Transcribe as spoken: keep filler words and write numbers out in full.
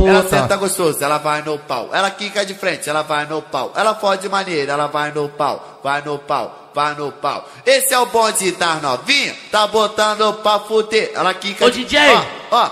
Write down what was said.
Ela senta gostoso, ela vai no pau. Ela quica de frente, ela vai no pau. Ela fode maneira, ela vai no pau. Vai no pau, vai no pau. Esse é o bonde das novinha, tá botando pra fuder. Ela quica Ô, de... D J! Ó, ó.